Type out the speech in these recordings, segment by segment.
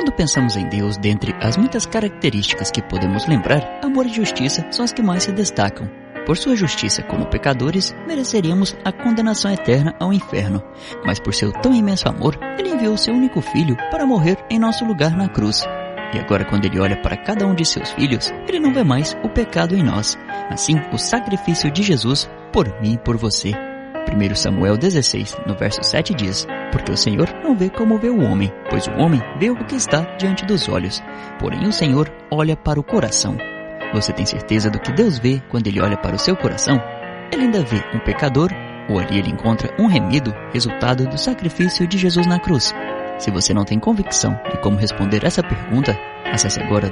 Quando pensamos em Deus, dentre as muitas características que podemos lembrar, amor e justiça são as que mais se destacam. Por sua justiça, como pecadores, mereceríamos a condenação eterna ao inferno. Mas por seu tão imenso amor, Ele enviou seu único filho para morrer em nosso lugar na cruz. E agora, quando Ele olha para cada um de seus filhos, Ele não vê mais o pecado em nós. Assim, o sacrifício de Jesus por mim e por você. 1 Samuel 16, no verso 7 diz: porque o Senhor não vê como vê o homem, pois o homem vê o que está diante dos olhos. Porém o Senhor olha para o coração. Você tem certeza do que Deus vê quando Ele olha para o seu coração? Ele ainda vê um pecador, ou ali Ele encontra um remido, resultado do sacrifício de Jesus na cruz? Se você não tem convicção de como responder essa pergunta, acesse agora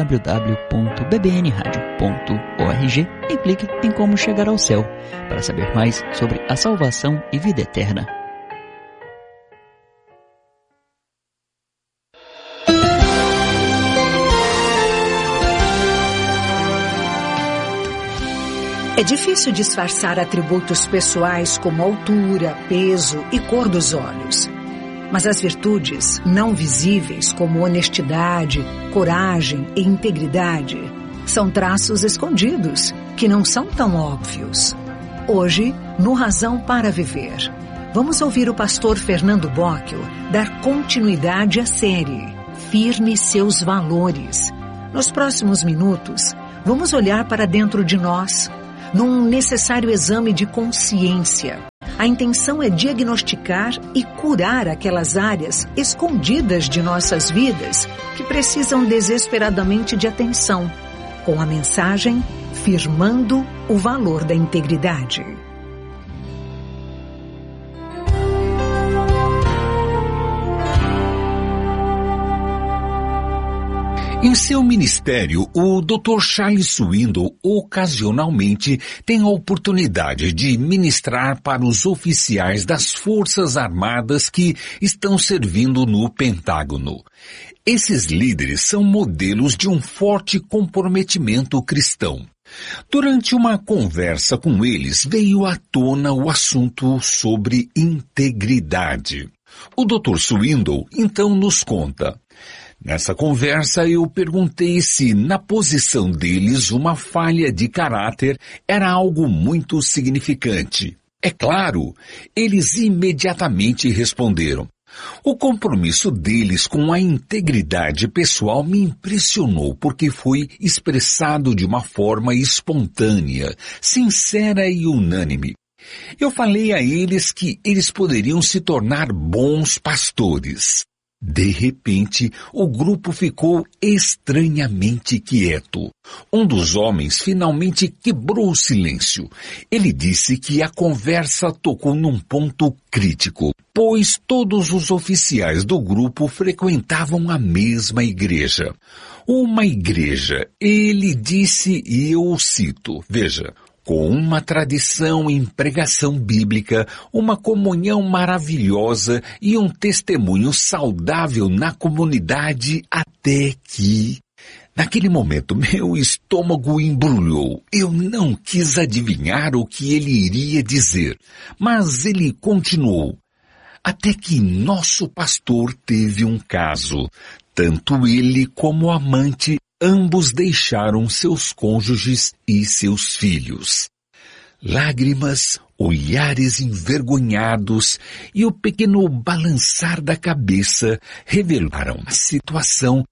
www.bbnradio.org e clique em como chegar ao céu, para saber mais sobre a salvação e vida eterna. É difícil disfarçar atributos pessoais como altura, peso e cor dos olhos. Mas as virtudes não visíveis, como honestidade, coragem e integridade, são traços escondidos, que não são tão óbvios. Hoje, no Razão para Viver, vamos ouvir o pastor Fernando Bocchio dar continuidade à série Firme Seus Valores. Nos próximos minutos, vamos olhar para dentro de nós, num necessário exame de consciência. A intenção é diagnosticar e curar aquelas áreas escondidas de nossas vidas que precisam desesperadamente de atenção, com a mensagem Firmando o Valor da Integridade. Em seu ministério, o Dr. Charles Swindoll ocasionalmente tem a oportunidade de ministrar para os oficiais das Forças Armadas que estão servindo no Pentágono. Esses líderes são modelos de um forte comprometimento cristão. Durante uma conversa com eles, veio à tona o assunto sobre integridade. O Dr. Swindoll então nos conta: nessa conversa eu perguntei se na posição deles uma falha de caráter era algo muito significante. É claro, eles imediatamente responderam. O compromisso deles com a integridade pessoal me impressionou porque foi expressado de uma forma espontânea, sincera e unânime. Eu falei a eles que eles poderiam se tornar bons pastores. De repente, o grupo ficou estranhamente quieto. Um dos homens finalmente quebrou o silêncio. Ele disse que a conversa tocou num ponto crítico, pois todos os oficiais do grupo frequentavam a mesma igreja. Uma igreja, ele disse, e eu o cito, veja: com uma tradição em pregação bíblica, uma comunhão maravilhosa e um testemunho saudável na comunidade, até que... Naquele momento, meu estômago embrulhou. Eu não quis adivinhar o que ele iria dizer, mas ele continuou. Até que nosso pastor teve um caso. Tanto ele como o amante, ambos deixaram seus cônjuges e seus filhos. Lágrimas, olhares envergonhados e o pequeno balançar da cabeça revelaram a situação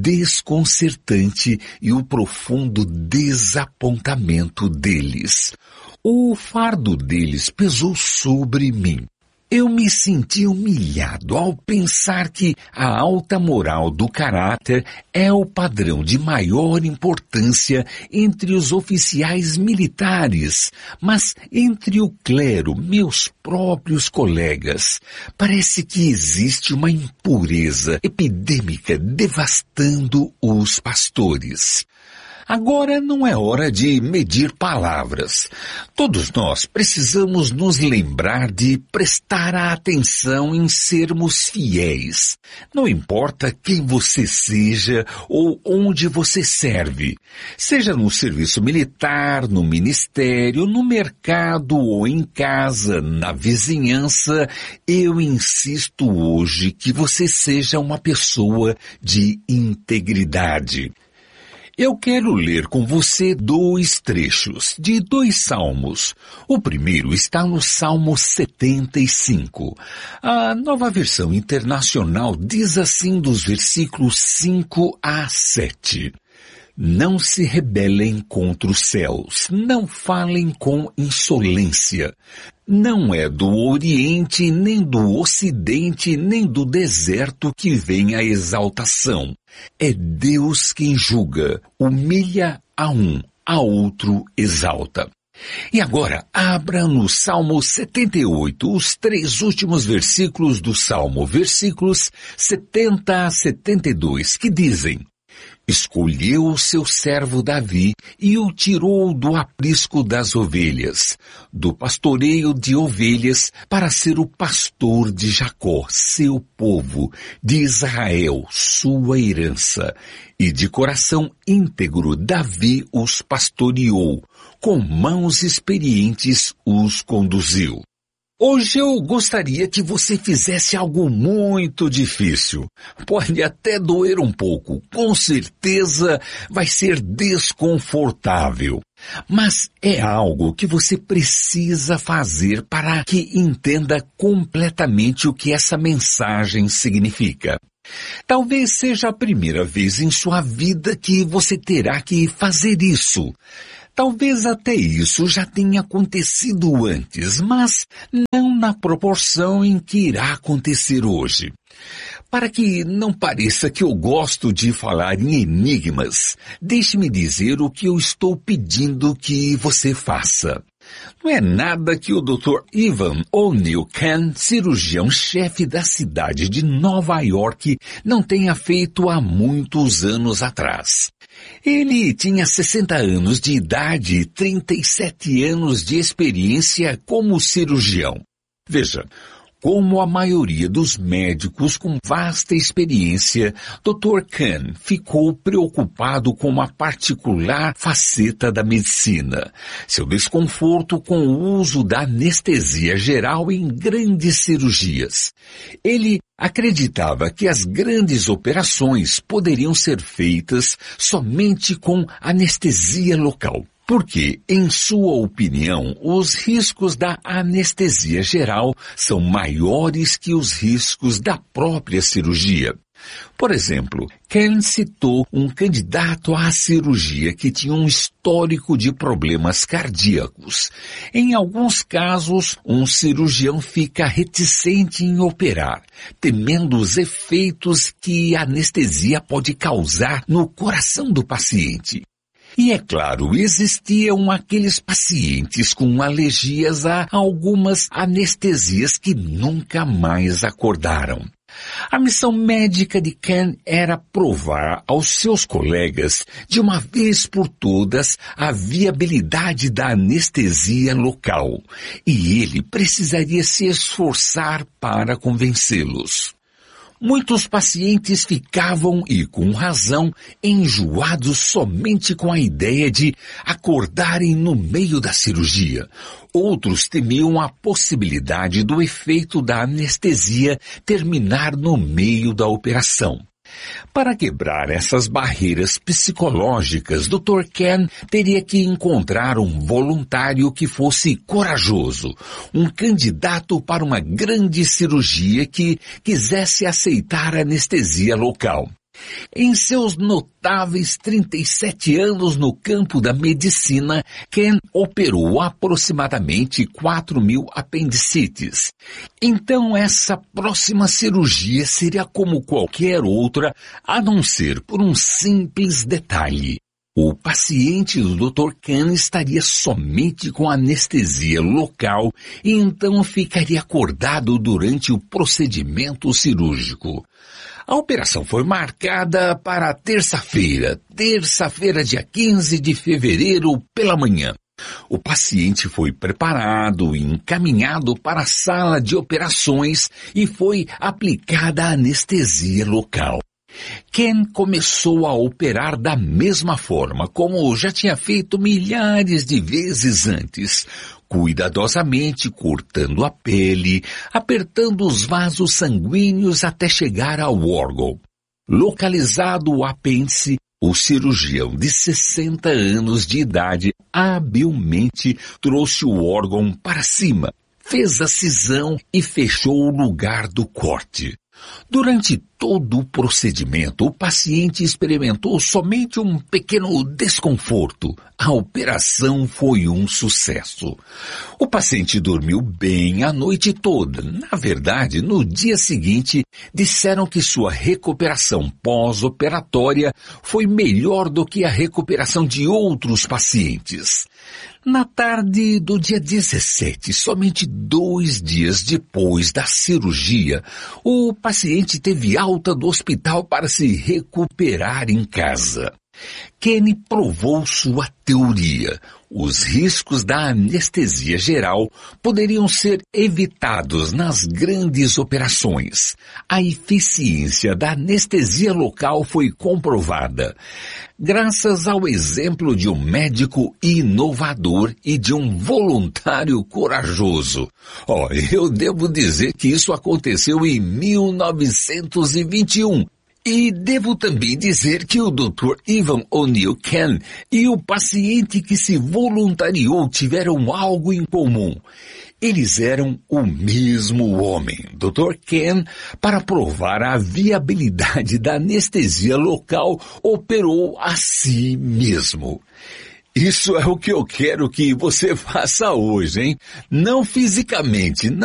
desconcertante e o profundo desapontamento deles. O fardo deles pesou sobre mim. Eu me senti humilhado ao pensar que a alta moral do caráter é o padrão de maior importância entre os oficiais militares, mas entre o clero, meus próprios colegas, parece que existe uma impureza epidêmica devastando os pastores. Agora não é hora de medir palavras. Todos nós precisamos nos lembrar de prestar atenção em sermos fiéis. Não importa quem você seja ou onde você serve. Seja no serviço militar, no ministério, no mercado ou em casa, na vizinhança, eu insisto hoje que você seja uma pessoa de integridade. Eu quero ler com você 2 trechos de 2 salmos. O primeiro está no Salmo 75. A Nova Versão Internacional diz assim dos versículos 5 a 7. Não se rebelem contra os céus, não falem com insolência. Não é do Oriente, nem do Ocidente, nem do deserto que vem a exaltação. É Deus quem julga, humilha a um, a outro exalta. E agora, abra no Salmo 78, os 3 últimos versículos do Salmo, versículos 70 a 72, que dizem: Escolheu o seu servo Davi e o tirou do aprisco das ovelhas, do pastoreio de ovelhas, para ser o pastor de Jacó, seu povo, de Israel, sua herança. E de coração íntegro Davi os pastoreou, com mãos experientes os conduziu. Hoje eu gostaria que você fizesse algo muito difícil. Pode até doer um pouco, com certeza vai ser desconfortável. Mas é algo que você precisa fazer para que entenda completamente o que essa mensagem significa. Talvez seja a primeira vez em sua vida que você terá que fazer isso. Talvez até isso já tenha acontecido antes, mas não na proporção em que irá acontecer hoje. Para que não pareça que eu gosto de falar em enigmas, deixe-me dizer o que eu estou pedindo que você faça. Não é nada que o Dr. Evan O'Neill Khan, cirurgião-chefe da cidade de Nova York, não tenha feito há muitos anos atrás. Ele tinha 60 anos de idade e 37 anos de experiência como cirurgião. Veja, como a maioria dos médicos com vasta experiência, Dr. Khan ficou preocupado com uma particular faceta da medicina, seu desconforto com o uso da anestesia geral em grandes cirurgias. Ele acreditava que as grandes operações poderiam ser feitas somente com anestesia local. Porque, em sua opinião, os riscos da anestesia geral são maiores que os riscos da própria cirurgia. Por exemplo, Khan citou um candidato à cirurgia que tinha um histórico de problemas cardíacos. Em alguns casos, um cirurgião fica reticente em operar, temendo os efeitos que a anestesia pode causar no coração do paciente. E é claro, existiam aqueles pacientes com alergias a algumas anestesias que nunca mais acordaram. A missão médica de Khan era provar aos seus colegas, de uma vez por todas, a viabilidade da anestesia local. E ele precisaria se esforçar para convencê-los. Muitos pacientes ficavam, e com razão, enjoados somente com a ideia de acordarem no meio da cirurgia. Outros temiam a possibilidade do efeito da anestesia terminar no meio da operação. Para quebrar essas barreiras psicológicas, Dr. Khan teria que encontrar um voluntário que fosse corajoso, um candidato para uma grande cirurgia que quisesse aceitar a anestesia local. Em seus notáveis 37 anos no campo da medicina, Khan operou aproximadamente 4.000 apendicites. Então essa próxima cirurgia seria como qualquer outra, a não ser por um simples detalhe. O paciente do Dr. Ken estaria somente com anestesia local e então ficaria acordado durante o procedimento cirúrgico. A operação foi marcada para terça-feira, dia 15 de fevereiro, pela manhã. O paciente foi preparado e encaminhado para a sala de operações e foi aplicada a anestesia local. Ken começou a operar da mesma forma como já tinha feito milhares de vezes antes, cuidadosamente cortando a pele, apertando os vasos sanguíneos até chegar ao órgão. Localizado o apêndice, o cirurgião de 60 anos de idade habilmente trouxe o órgão para cima, fez a cisão e fechou o lugar do corte. Durante todo o procedimento, o paciente experimentou somente um pequeno desconforto. A operação foi um sucesso. O paciente dormiu bem a noite toda. Na verdade, no dia seguinte, disseram que sua recuperação pós-operatória foi melhor do que a recuperação de outros pacientes. Na tarde do dia 17, somente 2 dias depois da cirurgia, o paciente teve alta do hospital para se recuperar em casa. Kenny provou sua teoria. Os riscos da anestesia geral poderiam ser evitados nas grandes operações. A eficiência da anestesia local foi comprovada, graças ao exemplo de um médico inovador e de um voluntário corajoso. Eu devo dizer que isso aconteceu em 1921. E devo também dizer que o Dr. Evan O'Neill Ken e o paciente que se voluntariou tiveram algo em comum. Eles eram o mesmo homem. Dr. Ken, para provar a viabilidade da anestesia local, operou a si mesmo. Isso é o que eu quero que você faça hoje, hein? Não fisicamente,